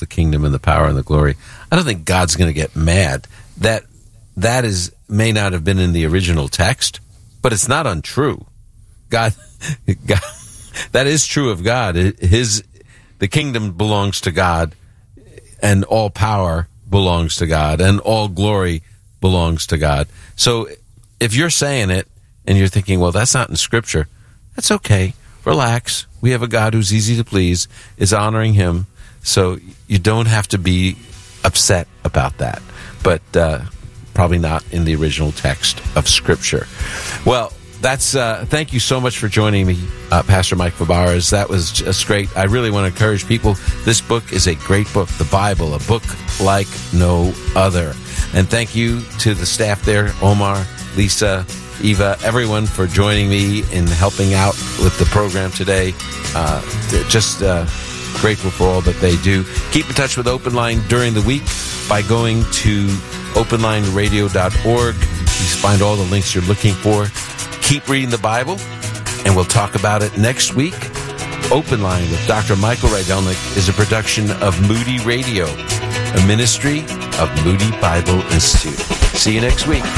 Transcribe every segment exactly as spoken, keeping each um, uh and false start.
the kingdom and the power and the glory. I don't think God's going to get mad. That that is may not have been in the original text, but it's not untrue. God, God that is true of God. His the kingdom belongs to God, and all power belongs to God, and all glory belongs to God. So if you're saying it and you're thinking, well, that's not in Scripture, that's okay. Relax. We have a God who's easy to please, is honoring him, so you don't have to be upset about that. But uh, probably not in the original text of Scripture. Well, that's uh, thank you so much for joining me, uh, Pastor Mike Fabarez. That was just great. I really want to encourage people. This book is a great book, the Bible, a book like no other. And thank you to the staff there, Omar, Lisa, Eva, everyone for joining me in helping out with the program today. Uh, just uh, grateful for all that they do. Keep in touch with Open Line during the week by going to open line radio dot org. You find all the links you're looking for. Keep reading the Bible, and we'll talk about it next week. Open Line with Doctor Michael Rydelnik is a production of Moody Radio, a ministry of Moody Bible Institute. See you next week.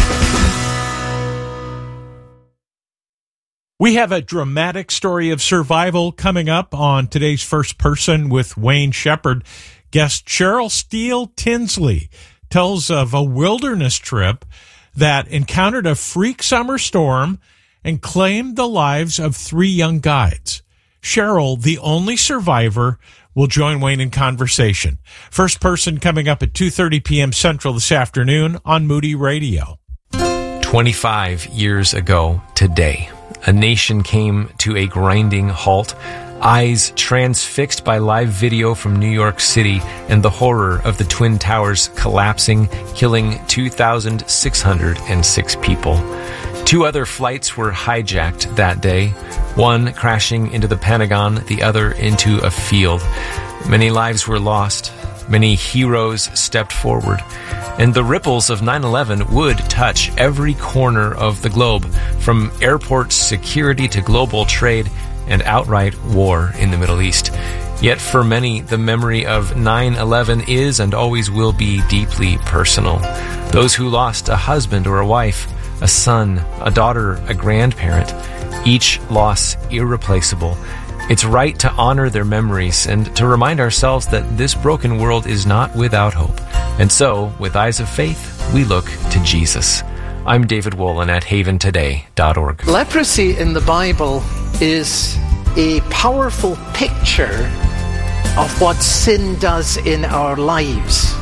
We have a dramatic story of survival coming up on today's First Person with Wayne Shepherd. Guest Cheryl Steele Tinsley tells of a wilderness trip that encountered a freak summer storm and claimed the lives of three young guides. Cheryl, the only survivor, will join Wayne in conversation. First Person coming up at two thirty p.m. Central this afternoon on Moody Radio. twenty-five years ago today, a nation came to a grinding halt, eyes transfixed by live video from New York City and the horror of the Twin Towers collapsing, killing two thousand six hundred six people. Two other flights were hijacked that day, one crashing into the Pentagon, the other into a field. Many lives were lost. Many heroes stepped forward. And the ripples of nine eleven would touch every corner of the globe, from airport security to global trade and outright war in the Middle East. Yet for many, the memory of nine eleven is and always will be deeply personal. Those who lost a husband or a wife, a son, a daughter, a grandparent, each loss irreplaceable. It's right to honor their memories and to remind ourselves that this broken world is not without hope. And so, with eyes of faith, we look to Jesus. I'm David Wolin at haven today dot org. Leprosy in the Bible is a powerful picture of what sin does in our lives.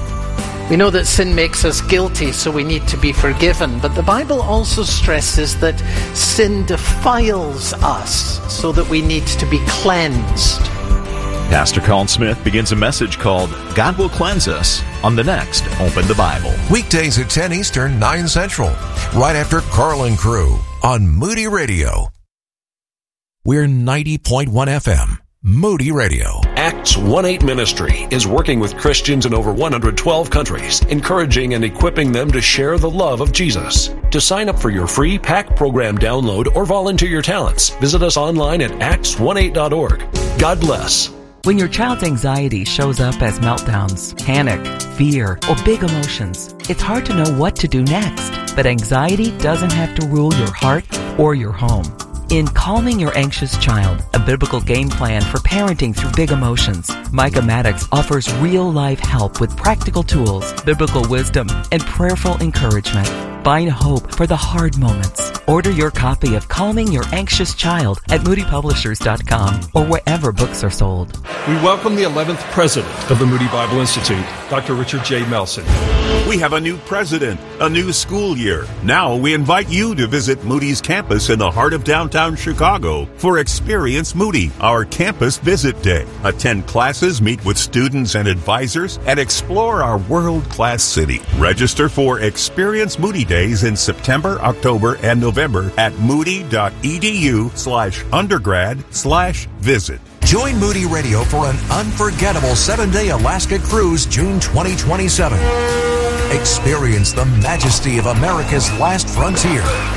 We know that sin makes us guilty, so we need to be forgiven. But the Bible also stresses that sin defiles us, so that we need to be cleansed. Pastor Colin Smith begins a message called God Will Cleanse Us on the next Open the Bible. Weekdays at ten Eastern, nine Central, right after Carlin Crew on Moody Radio. We're ninety point one F M. Moody Radio. Acts one eight Ministry is working with Christians in over one hundred twelve countries, encouraging and equipping them to share the love of Jesus. To sign up for your free PAC program download or volunteer your talents, visit us online at acts eighteen dot org. God bless. When your child's anxiety shows up as meltdowns, panic, fear, or big emotions, it's hard to know what to do next. But anxiety doesn't have to rule your heart or your home. In Calming Your Anxious Child, a biblical game plan for parenting through big emotions, Micah Maddox offers real-life help with practical tools, biblical wisdom, and prayerful encouragement. Find hope for the hard moments. Order your copy of Calming Your Anxious Child at moody publishers dot com or wherever books are sold. We welcome the eleventh president of the Moody Bible Institute, Doctor Richard J. Melson. We have a new president, a new school year. Now we invite you to visit Moody's campus in the heart of downtown Chicago for Experience Moody, our campus visit day. Attend classes, meet with students and advisors, and explore our world-class city. Register for Experience Moody Days in September, October, and November at moody.edu slash undergrad slash visit. Join Moody Radio for an unforgettable seven-day Alaska cruise June twenty twenty-seven. Experience the majesty of America's last frontier.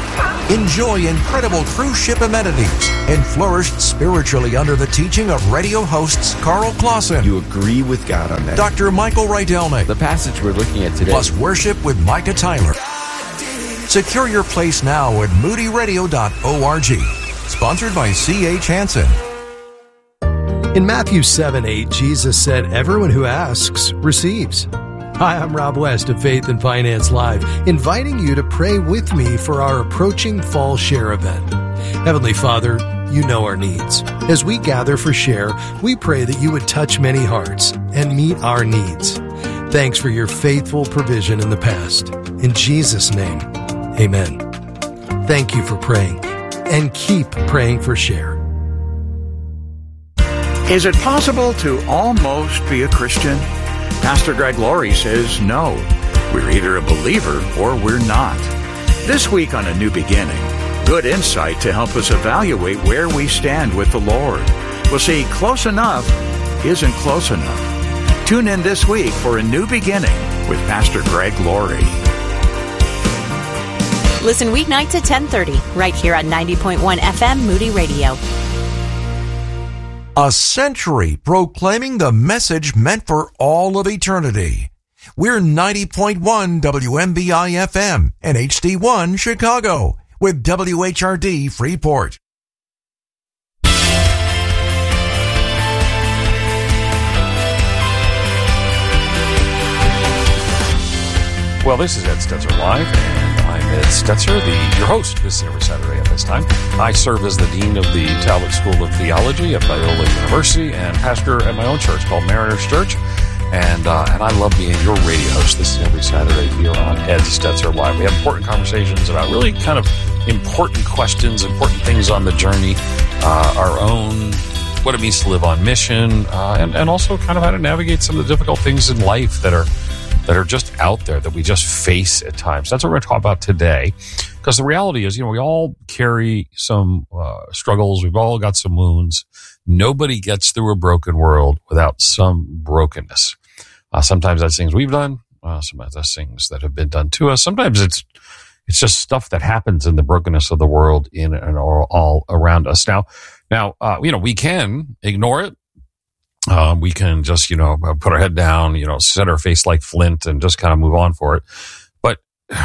enjoy incredible cruise ship amenities, and flourish spiritually under the teaching of radio hosts Carl Clausen. You agree with God on that. Doctor Michael Rydelnik. The passage we're looking at today. Plus worship with Micah Tyler. Secure your place now at moody radio dot org. Sponsored by C H Hansen. In Matthew seven eight, Jesus said, "Everyone who asks receives." Hi, I'm Rob West of Faith and Finance Live, inviting you to pray with me for our approaching Fall Share event. Heavenly Father, you know our needs. As we gather for Share, we pray that you would touch many hearts and meet our needs. Thanks for your faithful provision in the past. In Jesus' name, amen. Thank you for praying, and keep praying for Share. Is it possible to almost be a Christian? Pastor Greg Laurie says no. We're either a believer or we're not. This week on A New Beginning, good insight to help us evaluate where we stand with the Lord. We'll see close enough isn't close enough. Tune in this week for A New Beginning with Pastor Greg Laurie. Listen weeknights at ten thirty, right here on ninety point one F M Moody Radio. A century proclaiming the message meant for all of eternity. We're ninety point one W M B I F M and H D one Chicago with W H R D Freeport. Well, this is Ed Stetzer Live, and I'm Ed Stetzer, the, your host this every Saturday at this time. I serve as the Dean of the Talbot School of Theology at Biola University and pastor at my own church called Mariners Church. And uh, and I love being your radio host. This is every Saturday here on Ed Stetzer Live. We have important conversations about really kind of important questions, important things on the journey, uh, our own, what it means to live on mission, uh, and, and also kind of how to navigate some of the difficult things in life that are that are just out there that we just face at times. That's what we're going to talk about today. Because the reality is, you know, we all carry some uh, struggles. We've all got some wounds. Nobody gets through a broken world without some brokenness. Uh, sometimes that's things we've done. Uh, sometimes that's things that have been done to us. Sometimes it's it's just stuff that happens in the brokenness of the world in and all, all around us. Now, now uh, you know, we can ignore it. Um, we can just, you know, put our head down, you know, set our face like flint and just kind of move on for it. But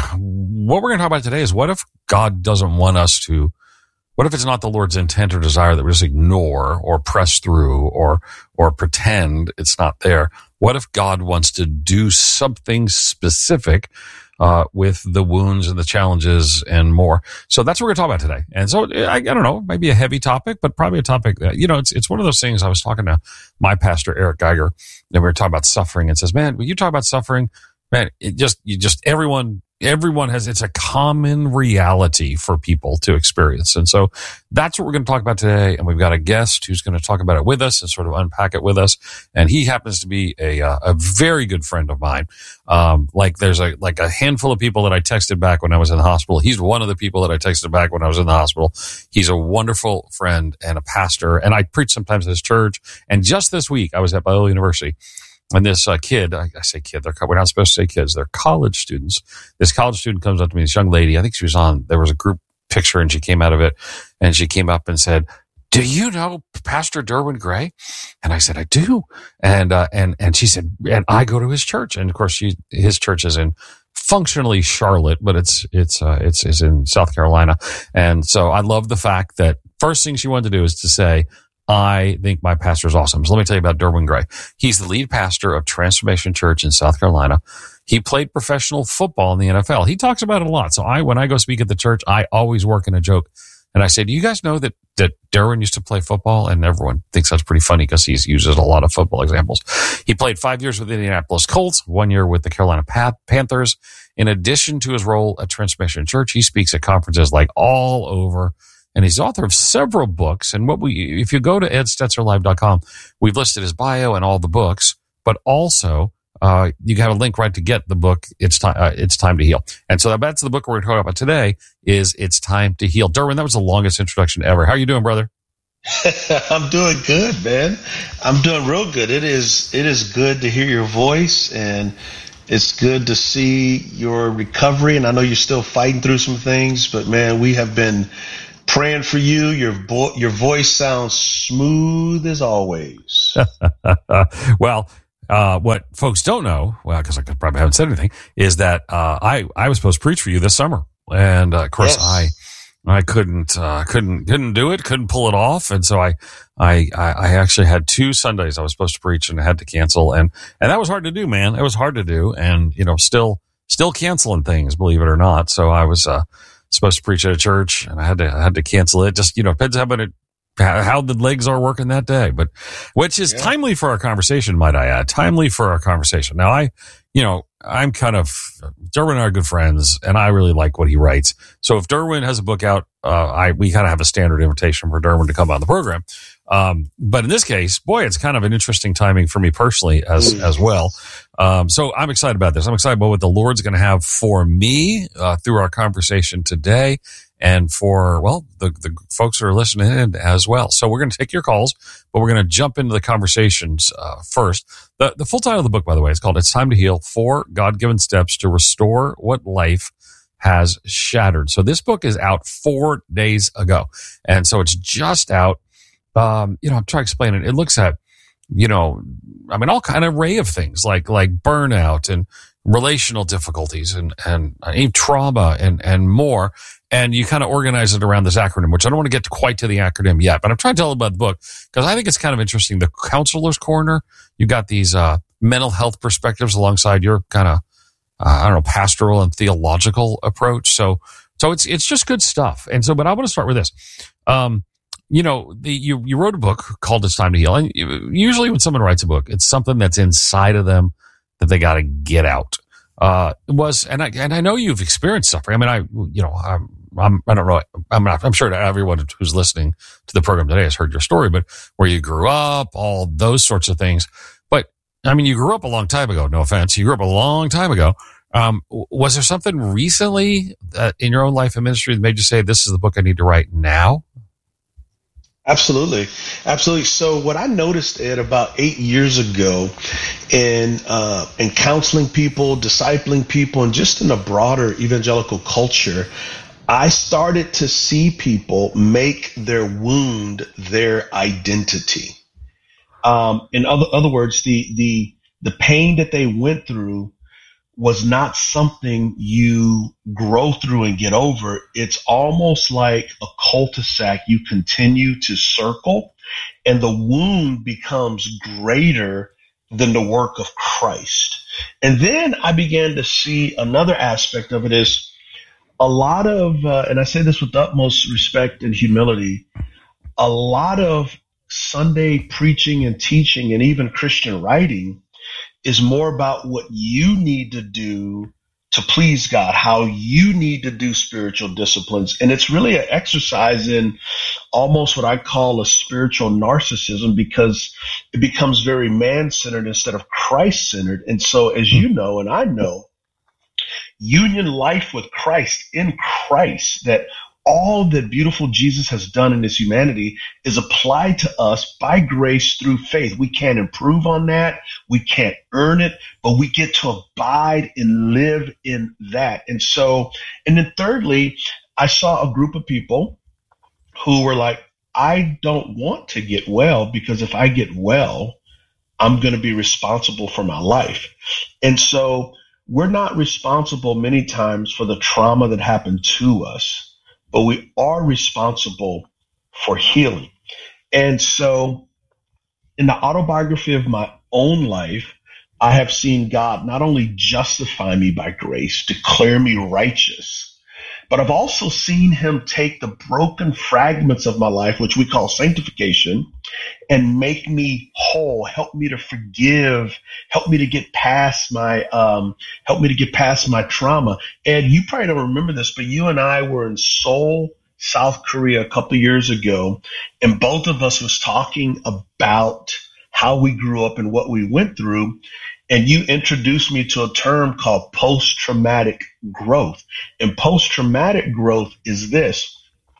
what we're going to talk about today is, what if God doesn't want us to, what if it's not the Lord's intent or desire that we just ignore or press through or, or pretend it's not there? What if God wants to do something specific Uh, with the wounds and the challenges and more? So that's what we're going to talk about today. And so I, I don't know, maybe a heavy topic, but probably a topic that, you know, it's it's one of those things. I was talking to my pastor, Eric Geiger, and we were talking about suffering, and says, man, when you talk about suffering, man, it just, you just, everyone, everyone has, it's a common reality for people to experience. And so that's what we're going to talk about today. And we've got a guest who's going to talk about it with us and sort of unpack it with us. And he happens to be a, uh, a very good friend of mine. Um, like there's a, like a handful of people that I texted back when I was in the hospital. He's one of the people that I texted back when I was in the hospital. He's a wonderful friend and a pastor. And I preach sometimes at his church. And just this week, I was at Biola University. And this uh, kid, I, I say kid, they're, we're not supposed to say kids, they're college students. This college student comes up to me, this young lady, I think she was on, there was a group picture and she came out of it, and she came up and said, do you know Pastor Derwin Gray? And I said, I do. And, uh, and, and she said, and I go to his church. And of course, she, his church is in functionally Charlotte, but it's, it's, uh, it's, it's in South Carolina. And so I love the fact that first thing she wanted to do is to say, I think my pastor is awesome. So let me tell you about Derwin Gray. He's the lead pastor of Transformation Church in South Carolina. He played professional football in the N F L. He talks about it a lot. So I, when I go speak at the church, I always work in a joke. And I say, do you guys know that, that Derwin used to play football? And everyone thinks that's pretty funny because he uses a lot of football examples. He played five years with the Indianapolis Colts, one year with the Carolina Panthers. In addition to his role at Transformation Church, he speaks at conferences like all over. And he's the author of several books. And what we, if you go to ed stetzer live dot com, we've listed his bio and all the books, but also, uh, you have a link right to get the book. It's time, uh, it's time to heal. And so that's the book we're going to talk about today is It's Time to Heal. Derwin, that was the longest introduction ever. How are you doing, brother? I'm doing good, man. I'm doing real good. It is, it is good to hear your voice and, It's good to see your recovery, and I know you're still fighting through some things, but man, we have been praying for you. Your vo- your voice sounds smooth as always. Well, uh, what folks don't know, well, because I probably haven't said anything, is that uh, I I was supposed to preach for you this summer, and uh, of course yes. I. I couldn't, uh, couldn't, couldn't do it, couldn't pull it off. And so I, I, I actually had two Sundays I was supposed to preach and I had to cancel. And, and that was hard to do, man. It was hard to do. And, you know, still, still canceling things, believe it or not. So I was, uh, supposed to preach at a church and I had to, I had to cancel it. Just, you know, depends how, it, how the legs are working that day, but which is yeah. timely for our conversation, might I add, timely for our conversation. Now I, you know, I'm kind of, Derwin and I are good friends, and I really like what he writes. So if Derwin has a book out, uh, I we kind of have a standard invitation for Derwin to come on the program. Um, but in this case, boy, it's kind of an interesting timing for me personally as as well. Um, so I'm excited about this. I'm excited about what the Lord's going to have for me uh, through our conversation today, and for, well, the, the folks who are listening in as well. So we're going to take your calls, but we're going to jump into the conversations uh, first. The, the full title of the book, by the way, is called It's Time to Heal, Four God-Given Steps to Restore What Life Has Shattered. So this book is out four days ago. And so it's just out. Um, you know, I'm trying to explain it. It looks at, you know, I mean, all kind of array of things like, like burnout and relational difficulties and, and uh, trauma and, and more. And you kind of organize it around this acronym, which I don't want to get quite to the acronym yet, but I'm trying to tell you about the book because I think it's kind of interesting. The Counselor's Corner, you got these uh, mental health perspectives alongside your kind of, uh, I don't know, pastoral and theological approach. So, so it's it's just good stuff. And so, but I want to start with this. Um, you know, the, you you wrote a book called It's Time to Heal, and usually when someone writes a book, it's something that's inside of them that they got to get out. Uh, it was, and I and I know you've experienced suffering. I mean, I you know, I'm. I'm, I don't know. I'm not, I'm sure that everyone who's listening to the program today has heard your story, but where you grew up, all those sorts of things. But I mean, you grew up a long time ago. No offense. You grew up a long time ago. Um, was there something recently uh, in your own life and ministry that made you say, this is the book I need to write now? Absolutely. Absolutely. So what I noticed, Ed, about eight years ago in, uh, in counseling people, discipling people, and just in a broader evangelical culture, I started to see people make their wound their identity. Um, in other other words, the the the pain that they went through was not something you grow through and get over. It's almost like a cul-de-sac you continue to circle, and the wound becomes greater than the work of Christ. And then I began to see another aspect of it is, a lot of, uh, and I say this with the utmost respect and humility, a lot of Sunday preaching and teaching and even Christian writing is more about what you need to do to please God, how you need to do spiritual disciplines. And it's really an exercise in almost what I call a spiritual narcissism, because it becomes very man-centered instead of Christ-centered. And so, as you know, and I know, union life with Christ, in Christ, that all that beautiful Jesus has done in his humanity is applied to us by grace through faith. We can't improve on that. We can't earn it, but we get to abide and live in that. And so, and then thirdly, I saw a group of people who were like, I don't want to get well, because if I get well, I'm going to be responsible for my life. And so we're not responsible many times for the trauma that happened to us, but we are responsible for healing. And so in the autobiography of my own life, I have seen God not only justify me by grace, declare me righteous, but I've also seen him take the broken fragments of my life, which we call sanctification, and make me whole, help me to forgive, help me to get past my, um, help me to get past my trauma. And you probably don't remember this, but you and I were in Seoul, South Korea a couple of years ago, and both of us was talking about how we grew up and what we went through. And you introduced me to a term called post-traumatic growth. And post-traumatic growth is this: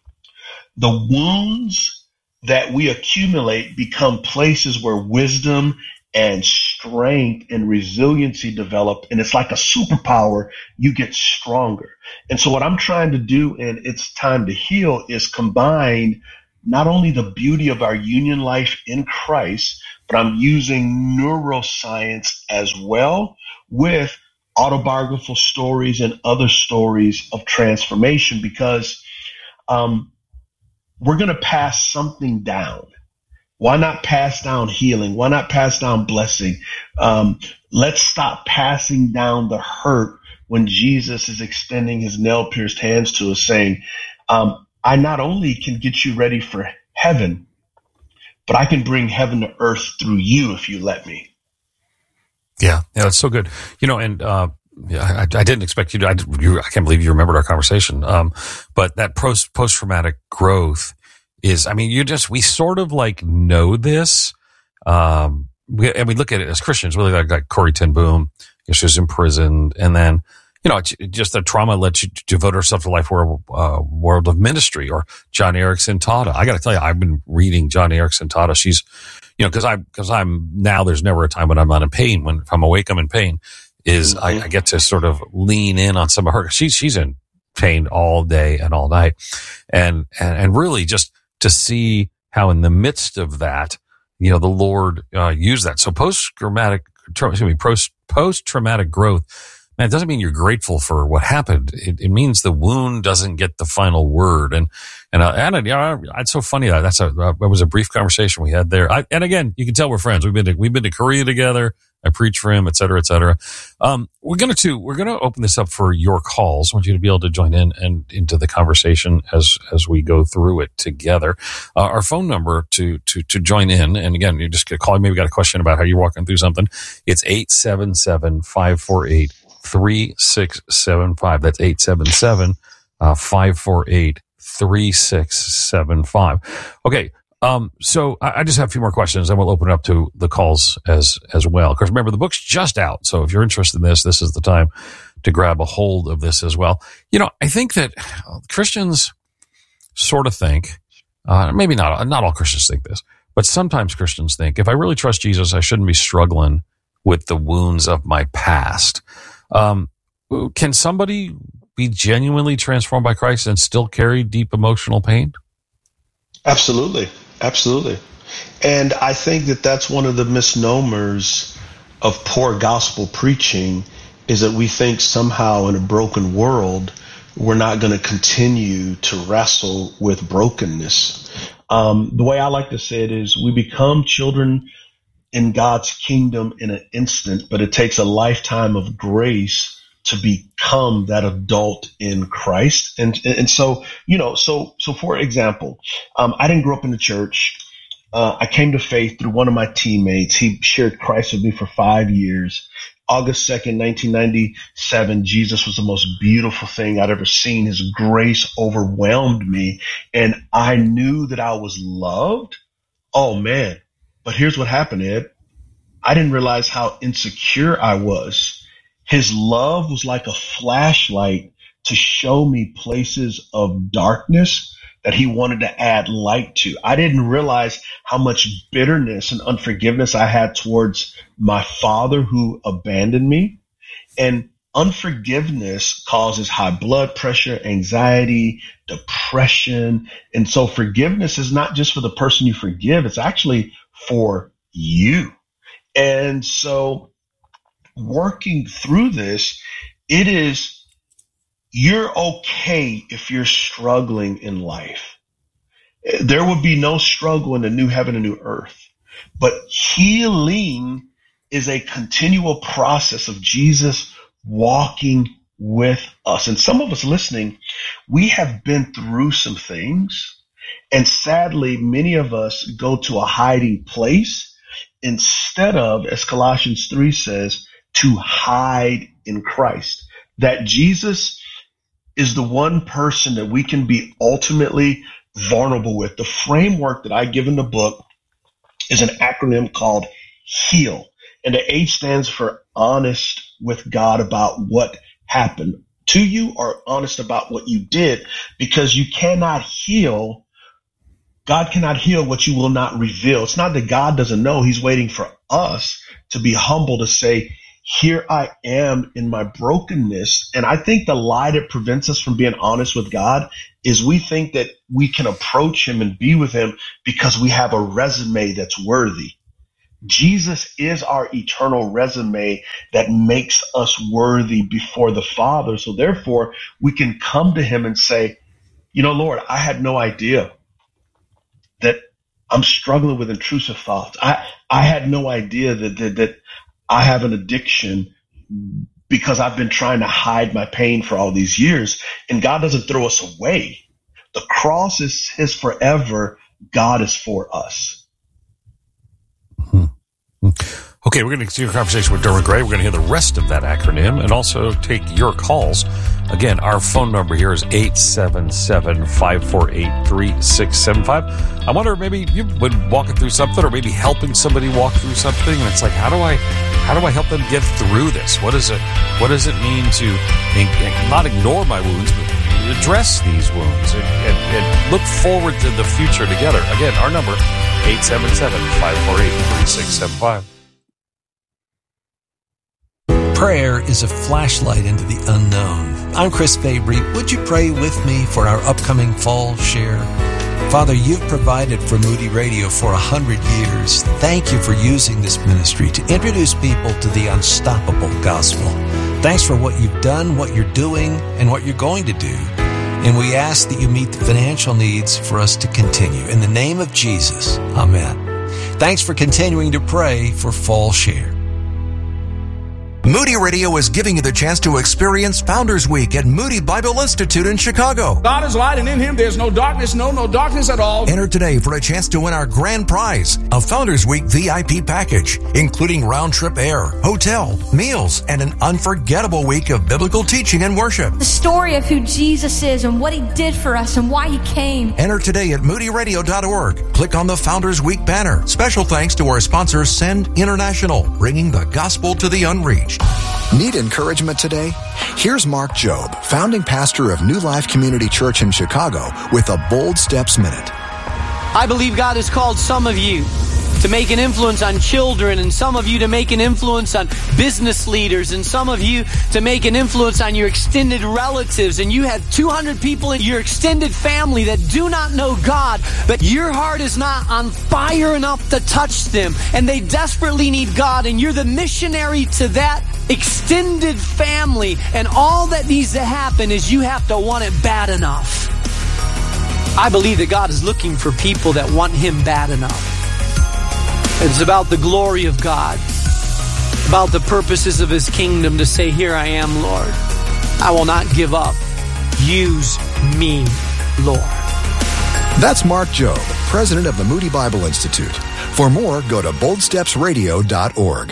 the wounds that we accumulate become places where wisdom and strength and resiliency develop. And it's like a superpower. You get stronger. And so what I'm trying to do in It's Time to Heal is combine not only the beauty of our union life in Christ, but I'm using neuroscience as well with autobiographical stories and other stories of transformation, because um, we're going to pass something down. Why not pass down healing? Why not pass down blessing? Um, let's stop passing down the hurt when Jesus is extending his nail-pierced hands to us, saying, um, I not only can get you ready for heaven, but I can bring heaven to earth through you if you let me. Yeah, yeah, that's so good. You know, and uh, yeah, I, I didn't expect you to. I, you, I can't believe you remembered our conversation. Um, but that post post traumatic growth is, I mean, you just we sort of like know this, um, we, and we look at it as Christians. Really, like, like Corrie ten Boom, she was imprisoned, and then you know, just the trauma led you to devote herself to life world, uh, world of ministry. Or John Erickson Tada. I got to tell you, I've been reading John Erickson Tada. She's, you know, because I because I'm now. There's never a time when I'm not in pain. When if I'm awake, I'm in pain. Is mm-hmm. I, I get to sort of lean in on some of her. She's she's in pain all day and all night, and and and really just to see how in the midst of that, you know, the Lord uh, used that. So post traumatic, excuse me, post post traumatic growth. Man, it doesn't mean you're grateful for what happened. It, it means the wound doesn't get the final word. And, and, uh, and, you know, it's so funny that that's a, uh, that was a brief conversation we had there. I, and again, you can tell we're friends. We've been to, we've been to Korea together. I preach for him, et cetera, et cetera. Um, we're going to, we're going to open this up for your calls. I want you to be able to join in and into the conversation as, as we go through it together. Uh, our phone number to, to, to join in. And again, you just get a call. Maybe got a question about how you're walking through something. It's eight seven seven, five four eight, three six seven five. That's eight seven seven, five four eight, three six seven five. Okay. Um, so I, I just have a few more questions, and we'll open it up to the calls as, as well. Because remember, the book's just out. So if you're interested in this, this is the time to grab a hold of this as well. You know, I think that Christians sort of think, uh, maybe not, not all Christians think this, but sometimes Christians think, if I really trust Jesus, I shouldn't be struggling with the wounds of my past. Um, can somebody be genuinely transformed by Christ and still carry deep emotional pain? Absolutely. Absolutely. And I think that that's one of the misnomers of poor gospel preaching, is that we think somehow in a broken world, we're not going to continue to wrestle with brokenness. Um, the way I like to say it is, we become children in God's kingdom in an instant, but it takes a lifetime of grace to become that adult in Christ. And, and so, you know, so, so for example, um, I didn't grow up in the church. Uh, I came to faith through one of my teammates. He shared Christ with me for five years. August second, nineteen ninety-seven, Jesus was the most beautiful thing I'd ever seen. His grace overwhelmed me, and I knew that I was loved. Oh man. But here's what happened, Ed. I didn't realize how insecure I was. His love was like a flashlight to show me places of darkness that he wanted to add light to. I didn't realize how much bitterness and unforgiveness I had towards my father who abandoned me. And unforgiveness causes high blood pressure, anxiety, depression. And so forgiveness is not just for the person you forgive. It's actually for you. And so working through this, it is, you're okay if you're struggling in life. There would be no struggle in the new heaven and new earth. But healing is a continual process of Jesus walking with us. And some of us listening, we have been through some things. And sadly, many of us go to a hiding place instead of, as Colossians three says, to hide in Christ. That Jesus is the one person that we can be ultimately vulnerable with. The framework that I give in the book is an acronym called HEAL. And the H stands for honest with God about what happened to you, or honest about what you did, because you cannot heal. God cannot heal what you will not reveal. It's not that God doesn't know. He's waiting for us to be humble, to say, here I am in my brokenness. And I think the lie that prevents us from being honest with God is we think that we can approach him and be with him because we have a resume that's worthy. Jesus is our eternal resume that makes us worthy before the Father. So therefore, we can come to him and say, you know, Lord, I had no idea that I'm struggling with intrusive thoughts. I, I had no idea that, that, that I have an addiction because I've been trying to hide my pain for all these years. And God doesn't throw us away. The cross is his forever. God is for us. Okay, we're going to continue a conversation with Derwin Gray. We're going to hear the rest of that acronym and also take your calls. Again, our phone number here is eight seven seven, five four eight, three six seven five. I wonder, maybe you've been walking through something or maybe helping somebody walk through something, and it's like, how do I how do I help them get through this? What is it what does it mean to not ignore my wounds, but address these wounds and, and, and look forward to the future together? Again, our number, eight seven seven, five four eight, three six seven five. Prayer is a flashlight into the unknown. I'm Chris Fabry. Would you pray with me for our upcoming fall share? Father, you've provided for Moody Radio for a hundred years. Thank you for using this ministry to introduce people to the unstoppable gospel. Thanks for what you've done, what you're doing, and what you're going to do. And we ask that you meet the financial needs for us to continue. In the name of Jesus, amen. Thanks for continuing to pray for Fall Share. Moody Radio is giving you the chance to experience Founders Week at Moody Bible Institute in Chicago. God is light, and in him there's no darkness, no, no darkness at all. Enter today for a chance to win our grand prize, a Founders Week V I P package, including round-trip air, hotel, meals, and an unforgettable week of biblical teaching and worship. The story of who Jesus is and what he did for us and why he came. Enter today at moody radio dot org. Click on the Founders Week banner. Special thanks to our sponsor, Send International, bringing the gospel to the unreached. Need encouragement today? Here's Mark Jobe, founding pastor of New Life Community Church in Chicago, with a Bold Steps Minute. I believe God has called some of you to make an influence on children, and some of you to make an influence on business leaders, and some of you to make an influence on your extended relatives. And you have two hundred people in your extended family that do not know God, but your heart is not on fire enough to touch them, and they desperately need God, and you're the missionary to that extended family. And all that needs to happen is you have to want it bad enough. I believe that God is looking for people that want him bad enough. It's about the glory of God, about the purposes of his kingdom, to say, here I am, Lord. I will not give up. Use me, Lord. That's Mark Jobe, president of the Moody Bible Institute. For more, go to bold steps radio dot org.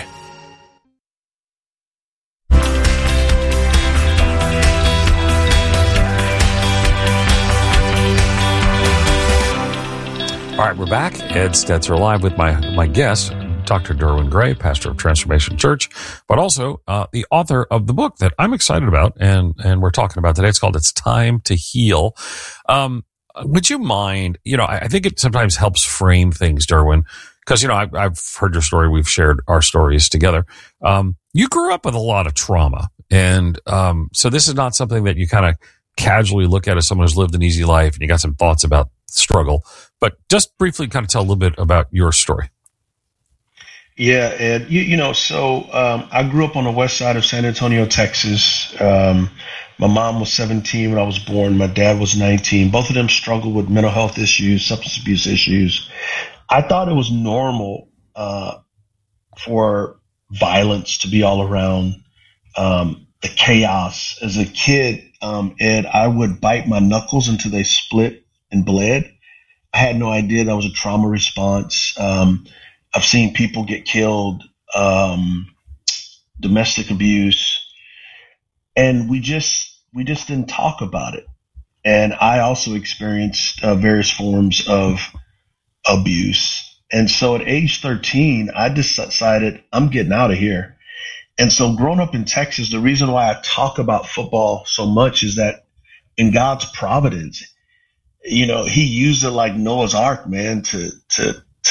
All right, we're back. Ed Stetzer Live with my, my guest, Doctor Derwin Gray, pastor of Transformation Church, but also uh, the author of the book that I'm excited about and, and we're talking about today. It's called It's Time to Heal. Um, would you mind, you know, I, I think it sometimes helps frame things, Derwin, because, you know, I've, I've heard your story. We've shared our stories together. Um, you grew up with a lot of trauma. And um, so this is not something that you kind of casually look at as someone who's lived an easy life and you got some thoughts about struggle. But just briefly kind of tell a little bit about your story. Yeah, and you, you know, so um, I grew up on the west side of San Antonio, Texas. Um, my mom was seventeen when I was born. My dad was nineteen. Both of them struggled with mental health issues, substance abuse issues. I thought it was normal uh, for violence to be all around, um, the chaos. As a kid, um, Ed, I would bite my knuckles until they split and bled. I had no idea that was a trauma response. Um, I've seen people get killed, um, domestic abuse, and we just we just didn't talk about it. And I also experienced uh, various forms of abuse. And so at age thirteen, I decided I'm getting out of here. And so growing up in Texas, the reason why I talk about football so much is that in God's providence, you know, he used it like Noah's Ark, man, to to to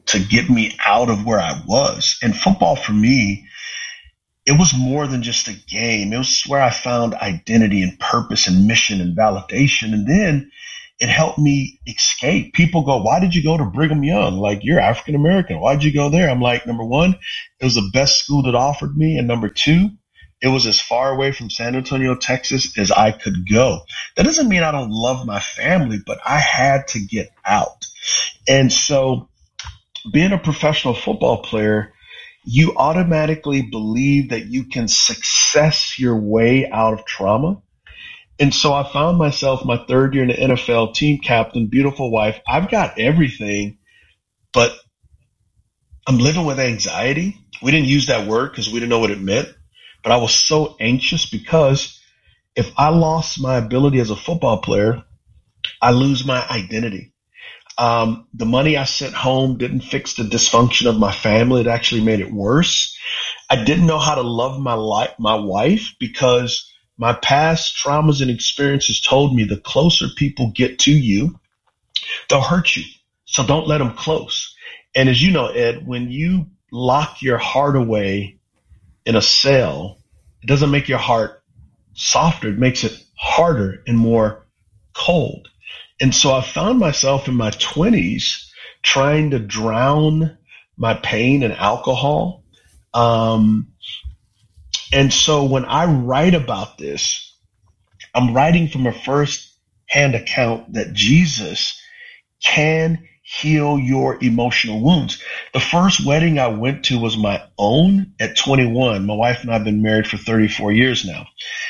to get me out of where I was. And football for me, it was more than just a game. It was where I found identity and purpose and mission and validation. And then it helped me escape. People go, why did you go to Brigham Young? Like, you're African American. Why'd you go there? I'm like, number one, it was the best school that offered me. And number two, it was as far away from San Antonio, Texas as I could go. That doesn't mean I don't love my family, but I had to get out. And so being a professional football player, you automatically believe that you can success your way out of trauma. And so I found myself my third year in the N F L, team captain, beautiful wife. I've got everything, but I'm living with anxiety. We didn't use that word because we didn't know what it meant. But I was so anxious because if I lost my ability as a football player, I lose my identity. Um, the money I sent home didn't fix the dysfunction of my family. It actually made it worse. I didn't know how to love my life, my wife, because my past traumas and experiences told me the closer people get to you, they'll hurt you. So don't let them close. And as you know, Ed, when you lock your heart away in a cell, it doesn't make your heart softer. It makes it harder and more cold. And so I found myself in my twenties trying to drown my pain in alcohol. Um, and so when I write about this, I'm writing from a first-hand account that Jesus can heal your emotional wounds. The first wedding I went to was my own at twenty-one. My wife and I have been married for thirty-four years now.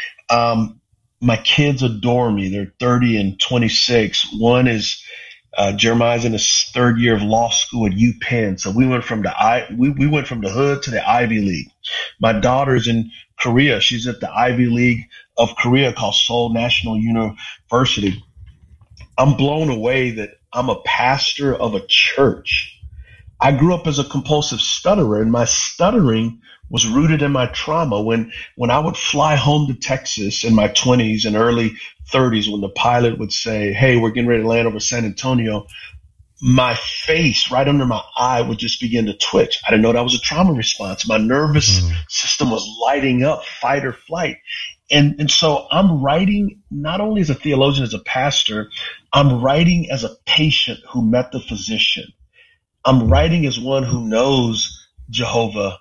Um, my kids adore me. They're thirty and twenty-six. One is uh, Jeremiah's in his third year of law school at UPenn. So we went from the I we, we went from the hood to the Ivy League. My daughter's in Korea. She's at the Ivy League of Korea called Seoul National University. I'm blown away that I'm a pastor of a church. I grew up as a compulsive stutterer, and my stuttering was rooted in my trauma. When when I would fly home to Texas in my twenties and early thirties, when the pilot would say, hey, we're getting ready to land over San Antonio, my face right under my eye would just begin to twitch. I didn't know that was a trauma response. My nervous mm. system was lighting up, fight or flight. And and so I'm writing not only as a theologian, as a pastor, I'm writing as a patient who met the physician. I'm writing as one who knows Jehovah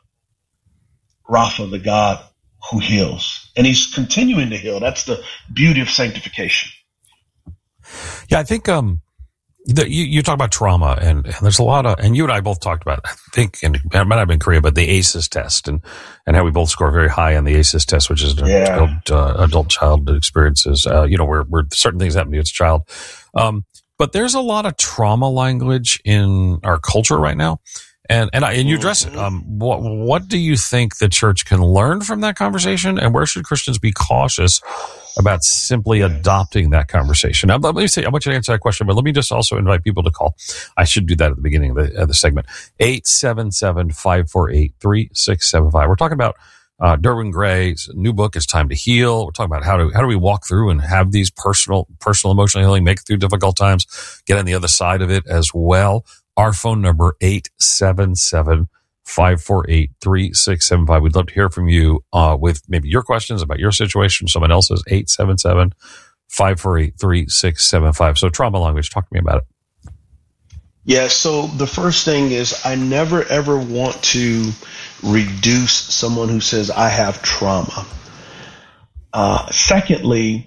Rapha, the God who heals. And he's continuing to heal. That's the beauty of sanctification. Yeah, I think um, the, you, you talk about trauma, and, and there's a lot of, and you and I both talked about, I think, and it might not have been Korea, but the A C Es test, and, and how we both score very high on the A C Es test, which is yeah. adult, uh, adult child experiences, uh, you know, where, where certain things happen to you as a child. Um, but there's a lot of trauma language in our culture right now. And, and I, and you address it. Um, what, what do you think the church can learn from that conversation? And where should Christians be cautious about simply adopting that conversation? Now, let me say, I want you to answer that question, but let me just also invite people to call. I should do that at the beginning of the, of the segment. eight seven seven, five four eight, three six seven five. We're talking about uh, Derwin Gray's new book, It's Time to Heal. We're talking about how do, how do we walk through and have these personal, personal emotional healing, make it through difficult times, get on the other side of it as well. Our phone number, eight seven seven, five four eight, three six seven five. We'd love to hear from you uh, with maybe your questions about your situation, someone else's, eight seven seven, five four eight, three six seven five. So trauma language, talk to me about it. Yeah, so the first thing is I never, ever want to reduce someone who says, I have trauma. Uh, secondly,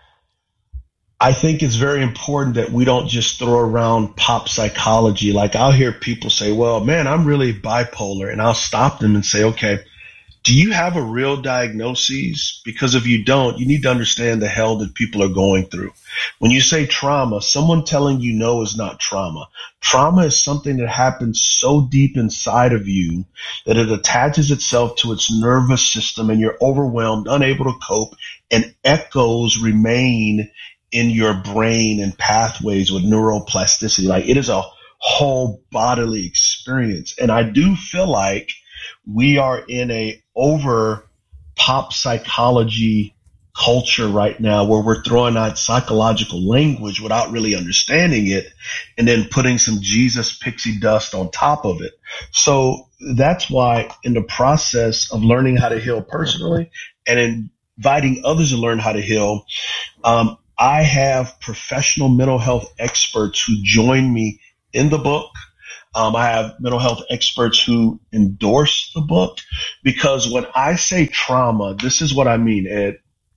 I think it's very important that we don't just throw around pop psychology. Like I'll hear people say, well, man, I'm really bipolar. And I'll stop them and say, okay, do you have a real diagnosis? Because if you don't, you need to understand the hell that people are going through. When you say trauma, someone telling you no is not trauma. Trauma is something that happens so deep inside of you that it attaches itself to its nervous system and you're overwhelmed, unable to cope, and echoes remain in your brain and pathways with neuroplasticity. Like it is a whole bodily experience. And I do feel like we are in a over pop psychology culture right now where we're throwing out psychological language without really understanding it and then putting some Jesus pixie dust on top of it. So that's why in the process of learning how to heal personally and inviting others to learn how to heal, um, I have professional mental health experts who join me in the book. Um, I have mental health experts who endorse the book, because when I say trauma, this is what I mean, Ed.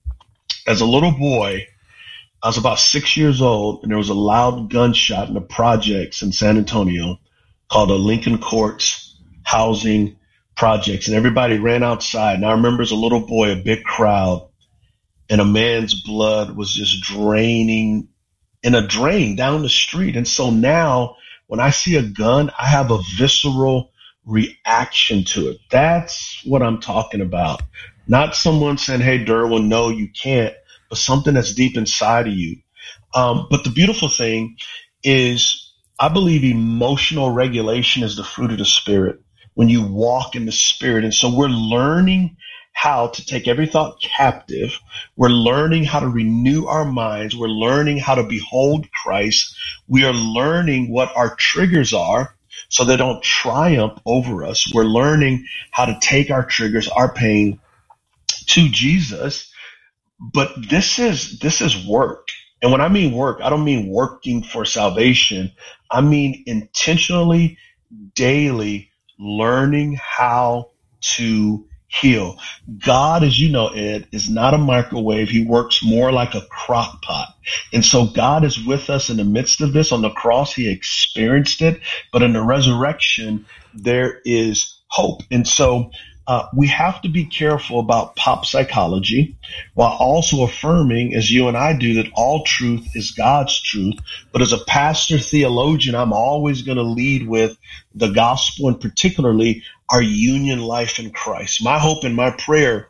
As a little boy, I was about six years old, and there was a loud gunshot in the projects in San Antonio called the Lincoln Courts Housing Projects, and everybody ran outside. And I remember as a little boy, a big crowd, and a man's blood was just draining in a drain down the street. And so now when I see a gun, I have a visceral reaction to it. That's what I'm talking about. Not someone saying, hey, Derwin, no, you can't, but something that's deep inside of you. Um, but the beautiful thing is I believe emotional regulation is the fruit of the Spirit when you walk in the Spirit. And so we're learning how to take every thought captive. We're learning how to renew our minds. We're learning how to behold Christ. We are learning what our triggers are so they don't triumph over us. We're learning how to take our triggers, our pain, to Jesus. But this is this is work. And when I mean work, I don't mean working for salvation. I mean intentionally, daily learning how to heal. God, as you know, Ed, is not a microwave. He works more like a crock pot. And so God is with us in the midst of this. On the cross, he experienced it. But in the resurrection, there is hope. And so Uh, we have to be careful about pop psychology while also affirming, as you and I do, that all truth is God's truth. But as a pastor theologian, I'm always going to lead with the gospel and particularly our union life in Christ. My hope and my prayer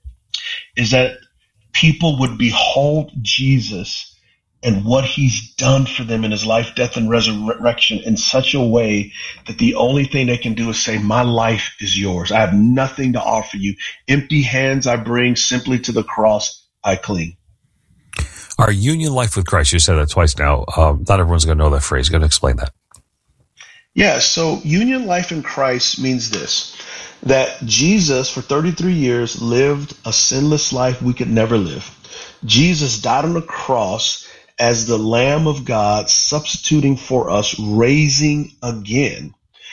is that people would behold Jesus and what he's done for them in his life, death, and resurrection in such a way that the only thing they can do is say, my life is yours. I have nothing to offer you. Empty hands I bring, simply to the cross I cling. Our union life with Christ, you said that twice now. Um, not everyone's going to know that phrase. Going to explain that. Yeah, so union life in Christ means this, that Jesus for thirty-three years lived a sinless life we could never live. Jesus died on the cross as the Lamb of God, substituting for us, raising again,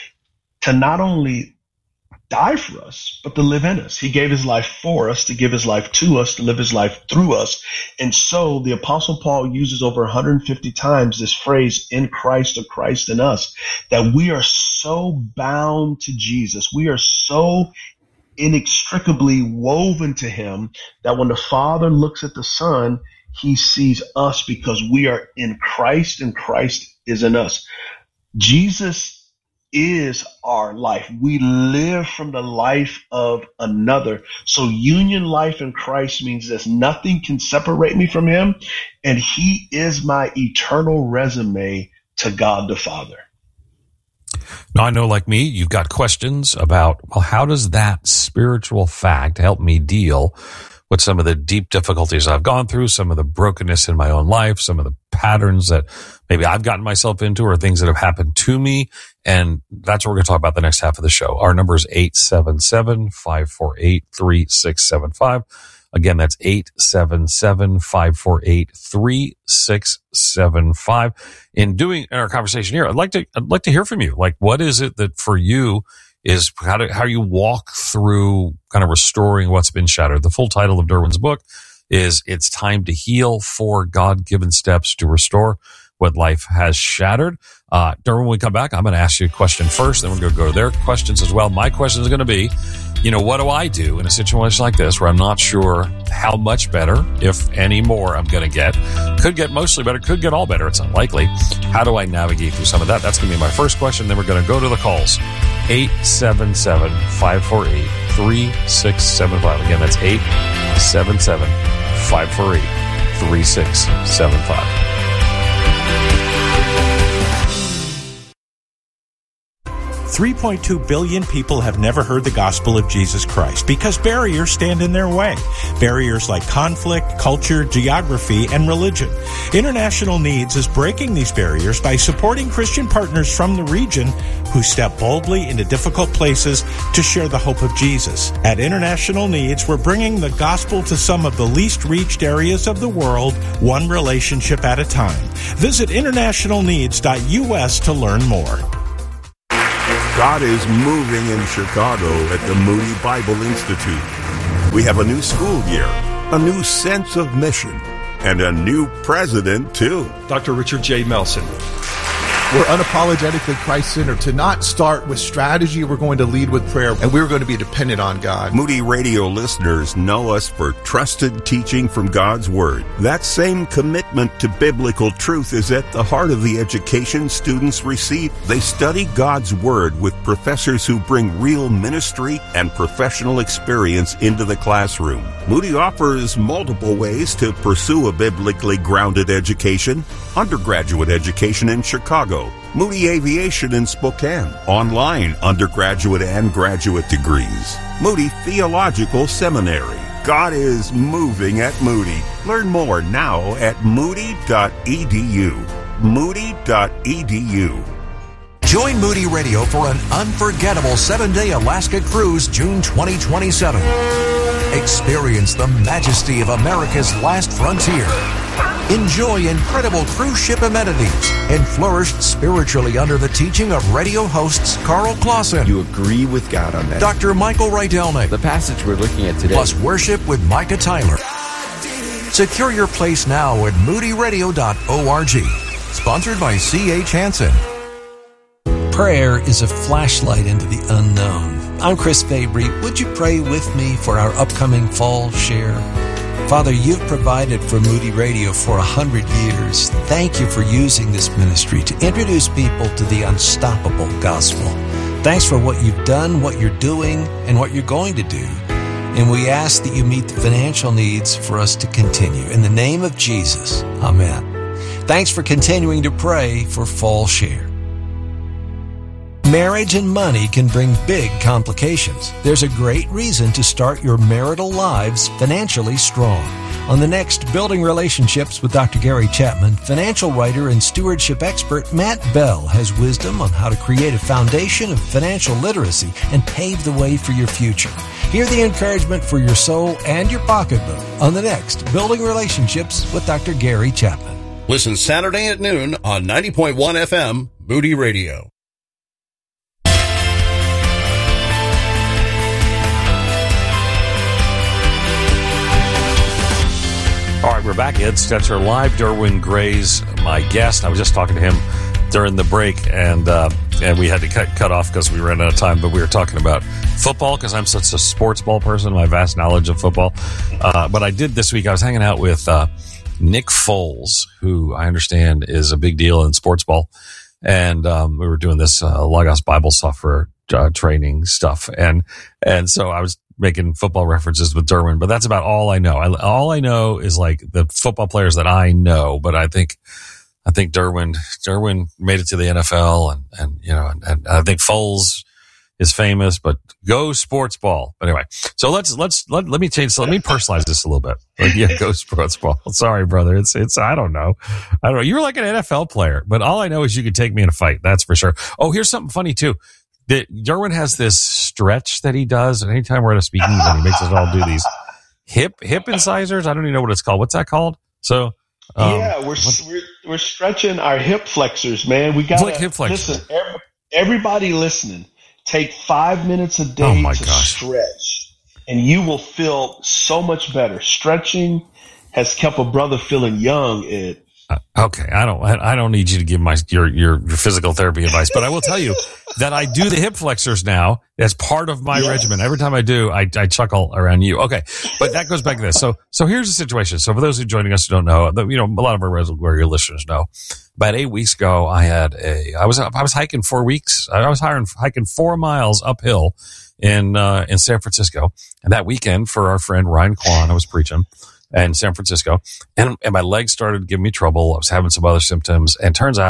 to not only die for us, but to live in us. He gave his life for us, to give his life to us, to live his life through us. And so the Apostle Paul uses over one hundred fifty times this phrase, in Christ or Christ in us, that we are so bound to Jesus. We are so inextricably woven to him that when the Father looks at the Son, he sees us because we are in Christ and Christ is in us. Jesus is our life. We live from the life of another. So union life in Christ means this: nothing can separate me from him, and he is my eternal resume to God the Father. Now, I know, like me, you've got questions about, well, how does that spiritual fact help me deal with some of the deep difficulties I've gone through, some of the brokenness in my own life, some of the patterns that maybe I've gotten myself into, or things that have happened to me. And that's what we're going to talk about the next half of the show. Our number is eight seven seven, five four eight, three six seven five. Again, that's eight seven seven, five four eight, three six seven five. In doing in our conversation here, I'd like to I'd like to hear from you. Like, what is it that for you is how do how you walk through kind of restoring what's been shattered? The full title of Derwin's book is "It's Time to Heal: Four God-Given Steps to Restore What Life Has Shattered." Uh, Derwin, when we come back, I'm going to ask you a question first, then we're going to go to their questions as well. My question is going to be, you know, what do I do in a situation like this where I'm not sure how much better, if any more, I'm going to get? Could get mostly better, could get all better. It's unlikely. How do I navigate through some of that? That's going to be my first question. Then we're going to go to the calls. eight seven seven, five four eight, three six seven five. Again, that's eight seven seven, five four eight, three six seven five. three point two billion people have never heard the gospel of Jesus Christ because barriers stand in their way. Barriers like conflict, culture, geography, and religion. International Needs is breaking these barriers by supporting Christian partners from the region who step boldly into difficult places to share the hope of Jesus. At International Needs, we're bringing the gospel to some of the least reached areas of the world, one relationship at a time. Visit international needs dot U S to learn more. God is moving in Chicago at the Moody Bible Institute. We have a new school year, a new sense of mission, and a new president, too. Doctor Richard J. Melson. We're unapologetically Christ-centered. To not start with strategy, we're going to lead with prayer, and we're going to be dependent on God. Moody Radio listeners know us for trusted teaching from God's Word. That same commitment to biblical truth is at the heart of the education students receive. They study God's Word with professors who bring real ministry and professional experience into the classroom. Moody offers multiple ways to pursue a biblically grounded education. Undergraduate education in Chicago, Moody Aviation in Spokane, online undergraduate and graduate degrees, Moody Theological Seminary. God is moving at Moody. Learn more now at moody dot e d u. moody dot e d u. Join Moody Radio for an unforgettable seven-day Alaska cruise June twenty twenty-seven. Experience the majesty of America's last frontier. Enjoy incredible cruise ship amenities and flourish spiritually under the teaching of radio hosts Carl Clausen. You agree with God on that. Doctor Michael Rydelnik. The passage we're looking at today. Plus worship with Micah Tyler. Secure your place now at moody radio dot org. Sponsored by C H Hansen. Prayer is a flashlight into the unknown. I'm Chris Fabry. Would you pray with me for our upcoming fall share? Father, you've provided for Moody Radio for a hundred years. Thank you for using this ministry to introduce people to the unstoppable gospel. Thanks for what you've done, what you're doing, and what you're going to do. And we ask that you meet the financial needs for us to continue. In the name of Jesus, amen. Thanks for continuing to pray for Fall Share. Marriage and money can bring big complications. There's a great reason to start your marital lives financially strong. On the next Building Relationships with Doctor Gary Chapman, financial writer and stewardship expert Matt Bell has wisdom on how to create a foundation of financial literacy and pave the way for your future. Hear the encouragement for your soul and your pocketbook on the next Building Relationships with Doctor Gary Chapman. Listen Saturday at noon on ninety point one F M, Moody Radio. All right, we're back. Ed Stetzer live. Derwin Gray's my guest. I was just talking to him during the break, and uh, and we had to cut cut off because we ran out of time. But we were talking about football because I'm such a sports ball person. My vast knowledge of football. Uh, but I did this week. I was hanging out with uh, Nick Foles, who I understand is a big deal in sports ball, and um, we were doing this uh, Logos Bible software uh, training stuff, and and so I was making football references with Derwin, but that's about all I know. I, all I know is like the football players that I know, but I think, I think Derwin, Derwin made it to the N F L and, and, you know, and, and I think Foles is famous, but go sports ball. But anyway, so let's, let's, let, let me change, so let me personalize this a little bit. Like, yeah, go sports ball. Sorry, brother. It's, it's, I don't know. I don't know. You're like an N F L player, but all I know is you could take me in a fight. That's for sure. Oh, here's something funny too. That Derwin has this stretch that he does, and anytime we're at a speaking event, he makes us all do these hip hip incisors. I don't even know what it's called. What's that called? So um, yeah, we're, we're we're stretching our hip flexors, man. We got like hip flexors. Listen, every, everybody listening, take five minutes a day oh to gosh. stretch, and you will feel so much better. Stretching has kept a brother feeling young. It. Uh, okay, I don't. I don't need you to give my your, your your physical therapy advice, but I will tell you that I do the hip flexors now as part of my yes. regimen. Every time I do, I, I chuckle around you. Okay, but that goes back to this. So so here's the situation. So for those who are joining us who don't know, you know, a lot of our regular listeners know. About eight weeks ago, I had a. I was I was hiking four weeks. I was hiking hiking four miles uphill in uh, in San Francisco, and that weekend for our friend Ryan Kwan, I was preaching. In San Francisco, and, and my legs started giving me trouble. I was having some other symptoms, and turns out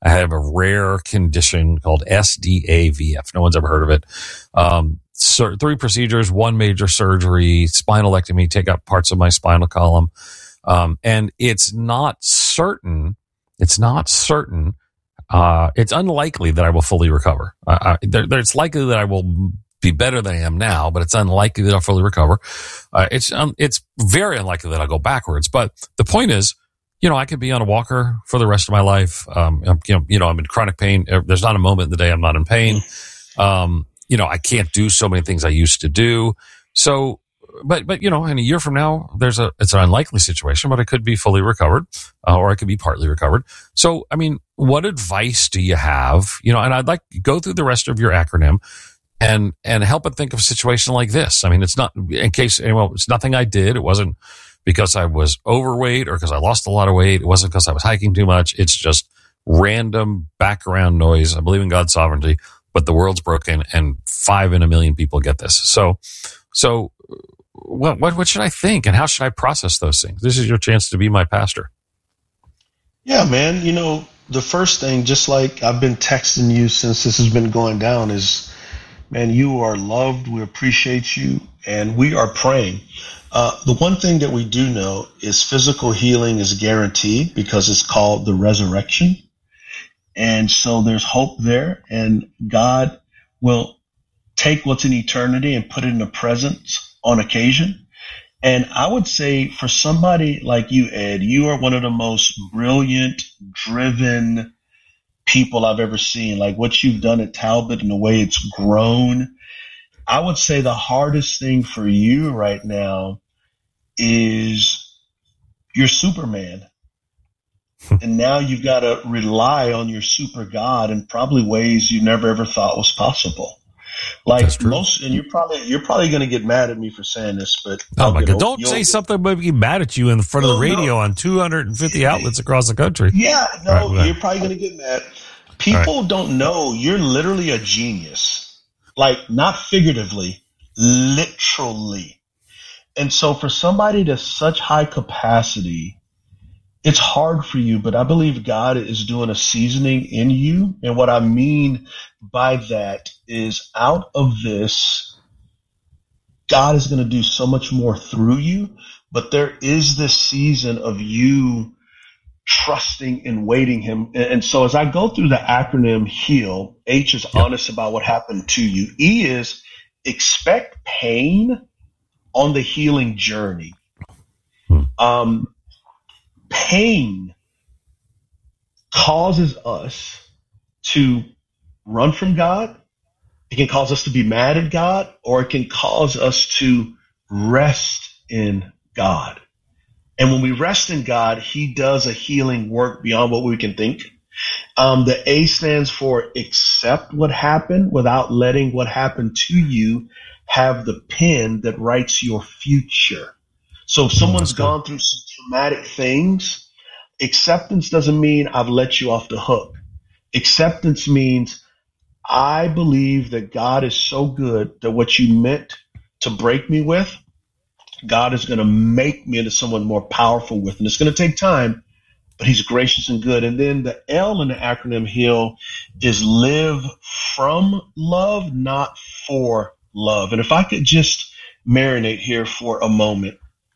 I have a rare condition called S D A V F. No one's ever heard of it. Um, sur- three procedures, one major surgery, spinalectomy, take out parts of my spinal column. Um, and it's not certain, it's not certain, uh, it's unlikely that I will fully recover. Uh, I, there, it's likely that I will be better than I am now, but it's unlikely that I'll fully recover. Uh, it's, um, it's very unlikely that I'll go backwards. But the point is, you know, I could be on a walker for the rest of my life. Um, you know, you know, I'm in chronic pain. There's not a moment in the day I'm not in pain. Um, you know, I can't do so many things I used to do. So, but, but, you know, in a year from now, there's a, it's an unlikely situation, but I could be fully recovered, uh, or I could be partly recovered. So, I mean, what advice do you have? You know, and I'd like to go through the rest of your acronym and, and help it think of a situation like this. I mean, it's not, in case, well, it's nothing I did. It wasn't because I was overweight or because I lost a lot of weight. It wasn't because I was hiking too much. It's just random background noise. I believe in God's sovereignty, but the world's broken and five in a million people get this. So, so what, what, what should I think and how should I process those things? This is your chance to be my pastor. Yeah, man. You know, the first thing, just like I've been texting you since this has been going down, is, man, you are loved. We appreciate you and we are praying. Uh, the one thing that we do know is physical healing is guaranteed because it's called the resurrection. And so there's hope there, and God will take what's in eternity and put it in the present on occasion. And I would say for somebody like you, Ed, you are one of the most brilliant, driven people I've ever seen. Like what you've done at Talbot and the way it's grown. I would say the hardest thing for you right now is you're Superman. And now you've got to rely on your super God in probably ways you never ever thought was possible. Like most, and you're probably you're probably going to get mad at me for saying this, but oh my God, don't say something that would be mad at you in front of the radio on two hundred fifty outlets across the country. Yeah, no, you're probably going to get mad. People don't know you're literally a genius, like not figuratively, literally. And so for somebody to such high capacity, it's hard for you, but I believe God is doing a seasoning in you. And what I mean by that is out of this, God is going to do so much more through you. But there is this season of you trusting and waiting him. And so as I go through the acronym HEAL, H is yep. honest about what happened to you. E is expect pain on the healing journey. Hmm. Um, Pain causes us to run from God. It can cause us to be mad at God, or it can cause us to rest in God. And when we rest in God, he does a healing work beyond what we can think. Um, the A stands for accept what happened without letting what happened to you have the pen that writes your future. So if someone's gone through some traumatic things, acceptance doesn't mean I've let you off the hook. Acceptance means I believe that God is so good that what you meant to break me with, God is going to make me into someone more powerful with. And it's going to take time, but he's gracious and good. And then the L in the acronym HEAL is live from love, not for love. And if I could just marinate here for a moment.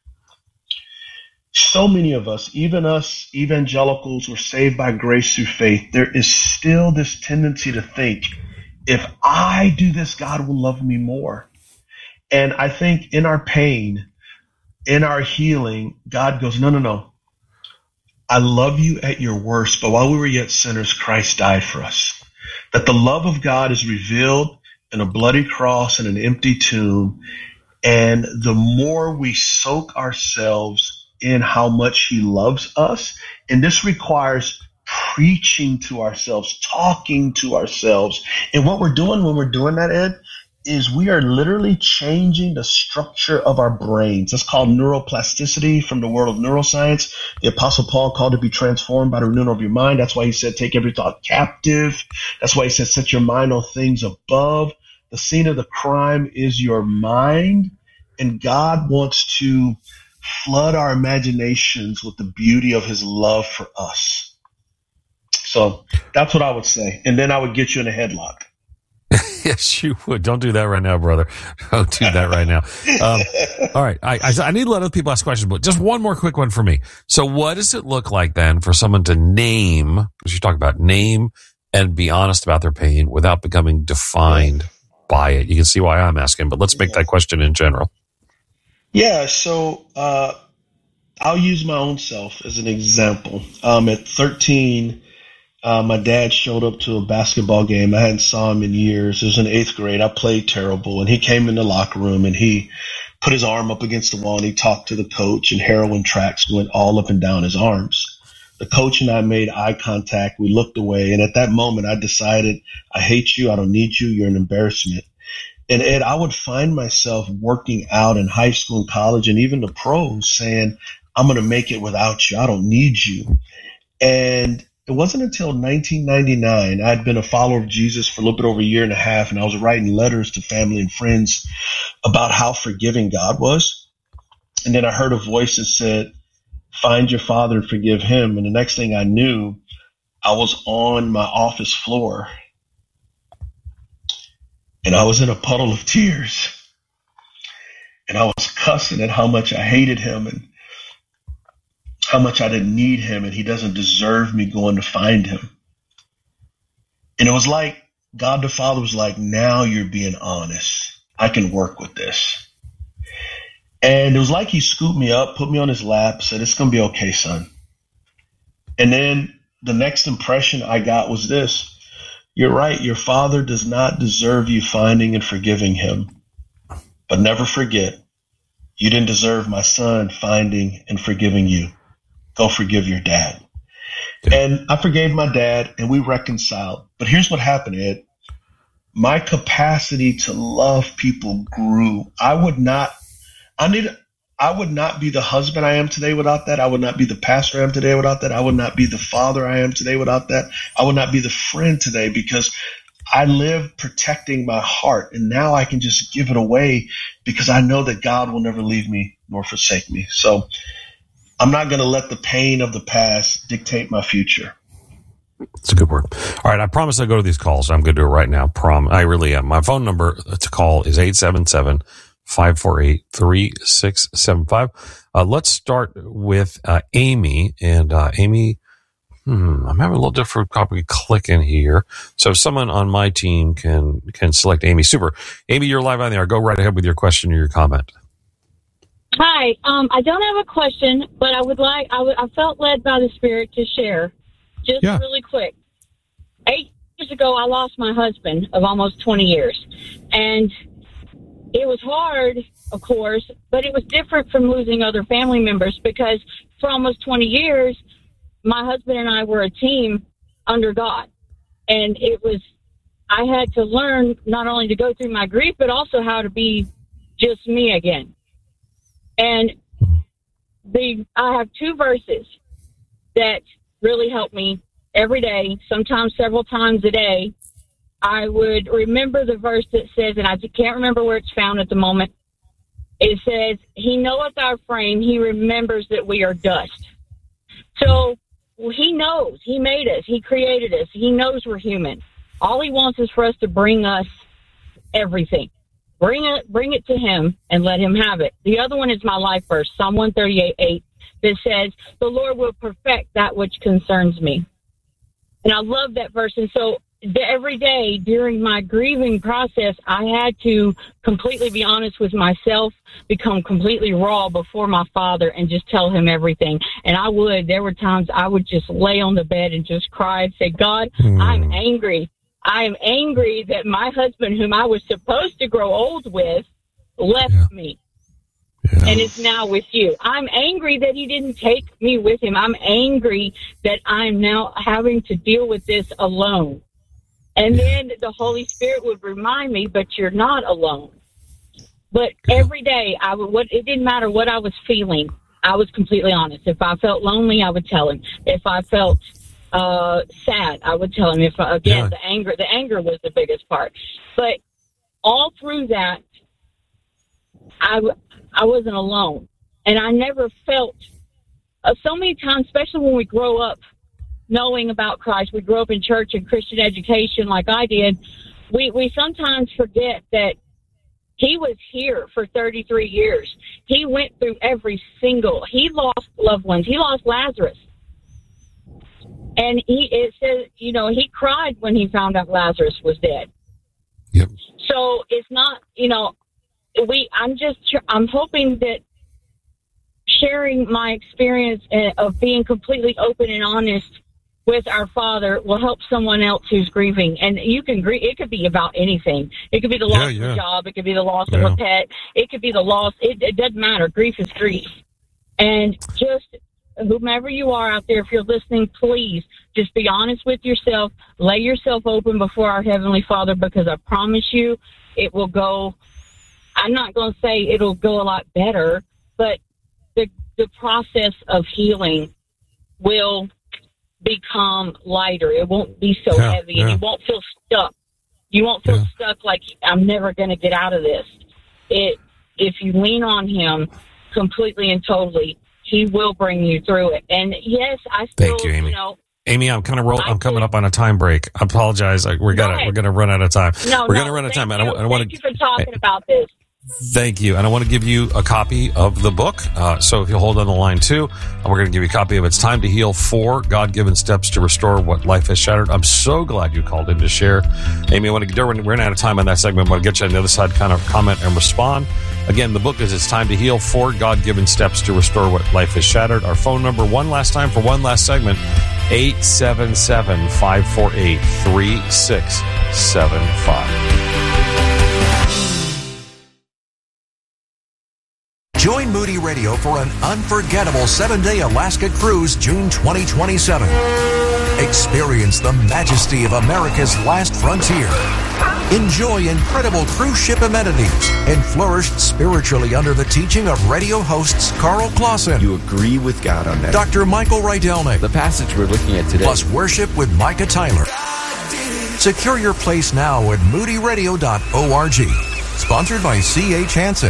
So many of us, even us evangelicals, were saved by grace through faith. There is still this tendency to think, if I do this, God will love me more. And I think in our pain, in our healing, God goes, no, no, no. I love you at your worst, but while we were yet sinners, Christ died for us. That the love of God is revealed in a bloody cross and an empty tomb. And the more we soak ourselves in how much he loves us. And this requires preaching to ourselves, talking to ourselves. And what we're doing when we're doing that, Ed, is we are literally changing the structure of our brains. That's called neuroplasticity from the world of neuroscience. The Apostle Paul called it to be transformed by the renewal of your mind. That's why he said, take every thought captive. That's why he said, set your mind on things above. The scene of the crime is your mind. And God wants to flood our imaginations with the beauty of his love for us. So that's what I would say. And then I would get you in a headlock. Yes, you would. Don't do that right now, brother. Don't do that right now. Um, all right. I, I, I need to let other people ask questions, but just one more quick one for me. So what does it look like then for someone to name, because you talk about name and be honest about their pain without becoming defined by it? You can see why I'm asking, but let's make that question in general. Yeah. So, uh, I'll use my own self as an example. Um, at thirteen, Uh, my dad showed up to a basketball game. I hadn't saw him in years. It was in eighth grade. I played terrible, and he came in the locker room and he put his arm up against the wall and he talked to the coach, and heroin tracks went all up and down his arms. The coach and I made eye contact. We looked away, and at that moment, I decided, I hate you. I don't need you. You're an embarrassment. And Ed, I would find myself working out in high school and college and even the pros saying, I'm going to make it without you. I don't need you. And it wasn't until nineteen ninety-nine, I'd been a follower of Jesus for a little bit over a year and a half, and I was writing letters to family and friends about how forgiving God was. And then I heard a voice that said, find your father and forgive him. And the next thing I knew, I was on my office floor, and I was in a puddle of tears, and I was cussing at how much I hated him and how much I didn't need him, and he doesn't deserve me going to find him. And it was like God the Father was like, now you're being honest. I can work with this. And it was like he scooped me up, put me on his lap, said, it's going to be okay, son. And then the next impression I got was this. You're right. Your father does not deserve you finding and forgiving him. But never forget, you didn't deserve my son finding and forgiving you. Go forgive your dad. And I forgave my dad, and we reconciled. But here's what happened, Ed. My capacity to love people grew. I would not, I need, I would not be the husband I am today without that. I would not be the pastor I am today without that. I would not be the father I am today without that. I would not be the friend today, because I live protecting my heart, and now I can just give it away because I know that God will never leave me nor forsake me. So I'm not going to let the pain of the past dictate my future. It's a good word. All right. I promise I'll go to these calls. I'm going to do it right now. Prom. I really am. My phone number to call is eight seven seven, five four eight, three six seven five. Uh, let's start with uh, Amy. And uh, Amy, hmm, I'm having a little different copy clicking here. So if someone on my team can, can select Amy. Super. Amy, you're live on there. Go right ahead with your question or your comment. Hi, um, I don't have a question, but I would like, I, w- I felt led by the Spirit to share just yeah. really quick. Eight years ago, I lost my husband of almost twenty years, and it was hard, of course, but it was different from losing other family members, because for almost twenty years, my husband and I were a team under God, and it was, I had to learn not only to go through my grief, but also how to be just me again. And the I have two verses that really help me every day, sometimes several times a day. I would remember the verse that says, and I can't remember where it's found at the moment. It says, he knoweth our frame, he remembers that we are dust. So well, he knows, he made us, he created us, he knows we're human. All he wants is for us to bring us everything. Bring it, bring it to him and let him have it. The other one is my life verse, Psalm one thirty-eight, eight, that says, the Lord will perfect that which concerns me. And I love that verse. And so every day during my grieving process, I had to completely be honest with myself, become completely raw before my father, and just tell him everything. And I would, there were times I would just lay on the bed and just cry and say, God, mm. I'm angry. I am angry that my husband, whom I was supposed to grow old with, left yeah. me. Yeah. And it's now with you. I'm angry that he didn't take me with him. I'm angry that I'm now having to deal with this alone. And yeah. then the Holy Spirit would remind me, but you're not alone. But yeah. every day, I would, what, it didn't matter what I was feeling. I was completely honest. If I felt lonely, I would tell him. If I felt Uh, sad, I would tell him. If again, yeah. the anger, the anger was the biggest part. But all through that, I, I wasn't alone, and I never felt. Uh, so many times, especially when we grow up, knowing about Christ, we grew up in church and Christian education like I did, we, we sometimes forget that he was here for thirty-three years. He went through every single, he lost loved ones. He lost Lazarus. And he, it says, you know, he cried when he found out Lazarus was dead. Yep. So it's not, you know, we, I'm just, I'm hoping that sharing my experience of being completely open and honest with our Father will help someone else who's grieving. And you can grieve, it could be about anything. It could be the loss yeah, yeah. of a job. It could be the loss yeah. of a pet. It could be the loss. It, it doesn't matter. Grief is grief. And just whomever you are out there, if you're listening, please just be honest with yourself. Lay yourself open before our Heavenly Father, because I promise you it will go, I'm not going to say it'll go a lot better, but the the process of healing will become lighter. It won't be so yeah, heavy, yeah. and you won't feel stuck. You won't feel yeah. stuck like I'm never going to get out of this. It if you lean on Him completely and totally, He will bring you through it. And yes, I still, Thank you, Amy. you know, Amy, I'm kind of roll. I'm coming up on a time break. I apologize. We're gonna we're gonna run out of time. No, we're no, gonna run out of time. You. I don't, I don't want to. Thank you for talking about this. Thank you. And I want to give you a copy of the book. Uh, so if you'll hold on the line too, we're going to give you a copy of It's Time to Heal, Four God-Given Steps to Restore What Life Has Shattered. I'm so glad you called in to share. Amy, I want to, we're running out of time on that segment. I want to get you on the other side, kind of comment and respond. Again, the book is It's Time to Heal, Four God-Given Steps to Restore What Life Has Shattered. Our phone number, one last time for one last segment, eight seven seven, five four eight, three six seven five. Join Moody Radio for an unforgettable seven-day Alaska cruise June twenty twenty-seven. Experience the majesty of America's last frontier. Enjoy incredible cruise ship amenities and flourish spiritually under the teaching of radio hosts Carl Clausen. You agree with God on that. Doctor Michael Rydelnik. The passage we're looking at today. Plus worship with Micah Tyler. Secure your place now at moody radio dot org. Sponsored by C H Hansen.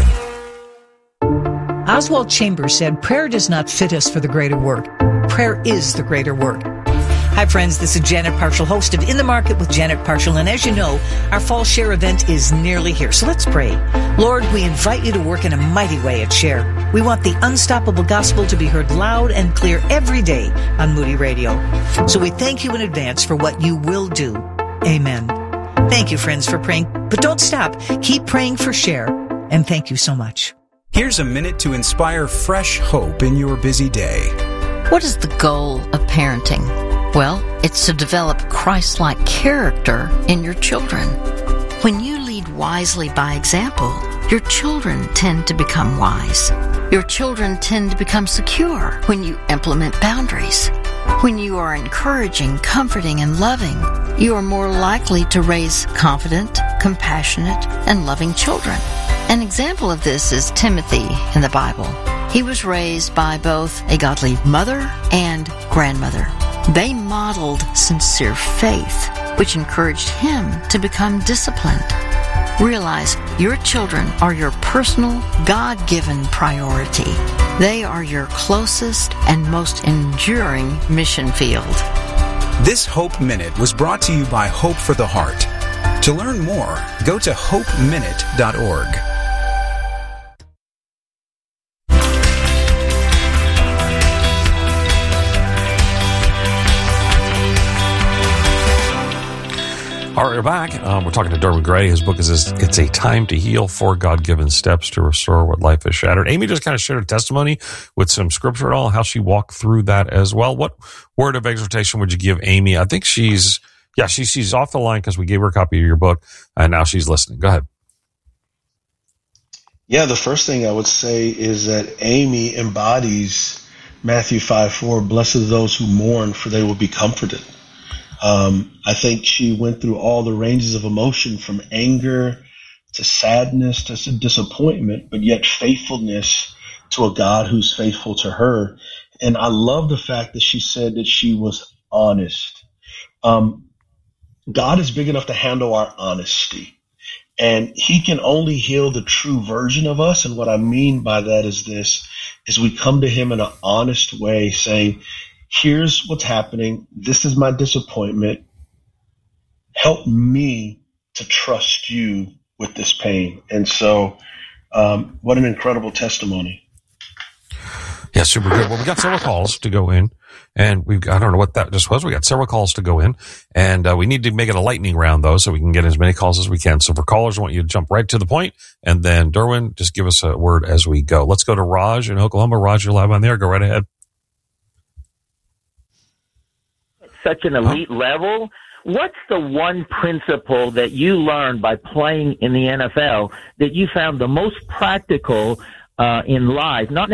Oswald Chambers said, prayer does not fit us for the greater work. Prayer is the greater work. Hi, friends. This is Janet Parshall, host of In the Market with Janet Parshall. And as you know, our Fall Share event is nearly here. So let's pray. Lord, we invite you to work in a mighty way at Share. We want the unstoppable gospel to be heard loud and clear every day on Moody Radio. So we thank you in advance for what you will do. Amen. Thank you, friends, for praying. But don't stop. Keep praying for Share. And thank you so much. Here's a minute to inspire fresh hope in your busy day. What is the goal of parenting? Well, it's to develop Christ-like character in your children. When you lead wisely by example, your children tend to become wise. Your children tend to become secure when you implement boundaries. When you are encouraging, comforting, and loving, you are more likely to raise confident, compassionate, and loving children. An example of this is Timothy in the Bible. He was raised by both a godly mother and grandmother. They modeled sincere faith, which encouraged him to become disciplined. Realize your children are your personal, God-given priority. They are your closest and most enduring mission field. This Hope Minute was brought to you by Hope for the Heart. To learn more, go to hope minute dot org. All right, we're back. Um, we're talking to Derwin Gray. His book is It's a Time to Heal, Four God-Given Steps to Restore What Life Has Shattered. Amy just kind of shared a testimony with some scripture at all, how she walked through that as well. What word of exhortation would you give Amy? I think she's, yeah, she, she's off the line because we gave her a copy of your book, and now she's listening. Go ahead. Yeah, the first thing I would say is that Amy embodies Matthew five four, blessed are those who mourn, for they will be comforted. Um, I think she went through all the ranges of emotion, from anger to sadness to disappointment, but yet faithfulness to a God who's faithful to her. And I love the fact that she said that she was honest. Um, God is big enough to handle our honesty, and he can only heal the true version of us. And what I mean by that is this, is we come to him in an honest way saying, here's what's happening. This is my disappointment. Help me to trust you with this pain. And so, um, what an incredible testimony. Yeah, super good. Well, we got several calls to go in, and we've got, I don't know what that just was. We got several calls to go in, and uh, we need to make it a lightning round, though, so we can get as many calls as we can. So for callers, I want you to jump right to the point, and then Derwin, just give us a word as we go. Let's go to Raj in Oklahoma. Raj, you're live on there. Go right ahead. Such an elite huh? level. What's the one principle that you learned by playing in the N F L that you found the most practical uh, in life? Not